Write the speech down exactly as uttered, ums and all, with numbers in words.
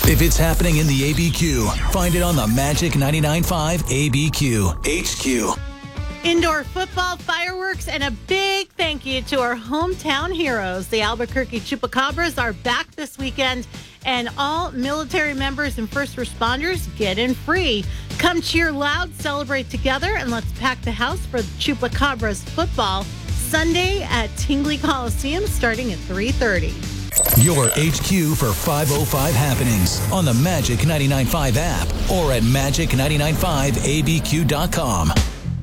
If it's happening in the A B Q, find it on the Magic ninety-nine point five A B Q H Q. Indoor football, fireworks, and a big thank you to our hometown heroes. The Albuquerque Chupacabras are back this weekend, and all military members and first responders get in free. Come cheer loud, celebrate together, and let's pack the house for Chupacabras football Sunday at Tingley Coliseum starting at three thirty. Your H Q for five oh five happenings on the Magic ninety-nine point five app or at magic ninety-nine point five A B Q dot com.